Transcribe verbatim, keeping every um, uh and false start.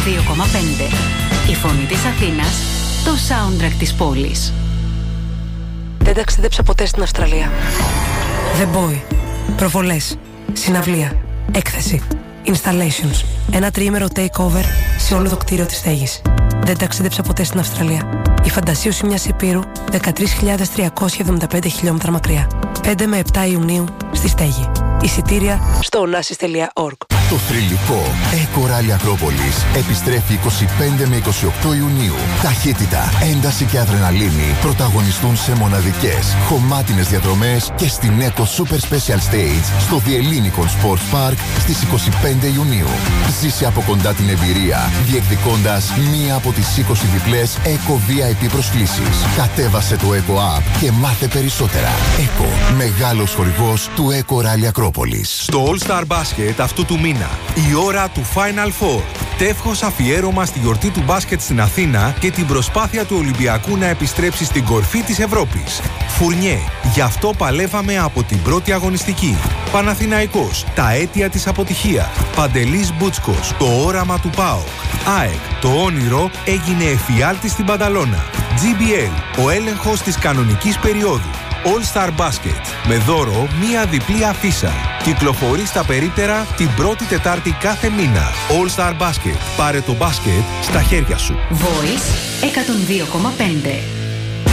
δύο κόμμα πέντε. Η φωνή της Αθήνας, το soundtrack της πόλης. Δεν ταξίδεψα ποτέ στην Αυστραλία. The Boy. Προβολές. Συναυλία. Έκθεση. Installations. Ένα τριήμερο takeover σε όλο το κτίριο της στέγης. Δεν ταξίδεψα ποτέ στην Αυστραλία. Η φαντασίωση μιας υπήρου δεκατρείς χιλιάδες τριακόσια εβδομήντα πέντε χιλιόμετρα μακριά. πέντε με επτά Ιουνίου στη στέγη. Εισιτήρια στο onassis τελεία org. Το θρυλικό Eco Rally Ακρόπολης επιστρέφει είκοσι πέντε με είκοσι οκτώ Ιουνίου. Ταχύτητα, ένταση και αδρεναλίνη πρωταγωνιστούν σε μοναδικές, χωμάτινες διαδρομές και στην Eco Super Special Stage στο The Ellinikon Sports Park στις είκοσι πέντε Ιουνίου. Ζήσε από κοντά την εμπειρία, διεκδικώντας μία από τις είκοσι διπλές Eco βι άι πι προσκλήσεις. Κατέβασε το Eco App και μάθε περισσότερα. Eco, μεγάλος χορηγός του Eco Rally Ακρόπολης. Στο All Star Basket αυτού του μήνα, η ώρα του Final Four. Τεύχος αφιέρωμα στη γιορτή του μπάσκετ στην Αθήνα και την προσπάθεια του Ολυμπιακού να επιστρέψει στην κορφή της Ευρώπης. Φουρνιέ, γι' αυτό παλεύαμε από την πρώτη αγωνιστική. Παναθηναϊκός, τα αίτια της αποτυχίας. Παντελής Μπούτσκος, το όραμα του ΠΑΟΚ. ΑΕΚ, το όνειρο έγινε εφιάλτη στην Πανταλώνα. τζι μπι ελ, ο έλεγχος της κανονικής περίοδου. All Star Basket, με δώρο μία διπλή αφίσα. Κυκλοφορεί στα περίπτερα την πρώτη Τετάρτη κάθε μήνα. All Star Basket, πάρε το μπάσκετ στα χέρια σου. Voice εκατόν δύο κόμμα πέντε.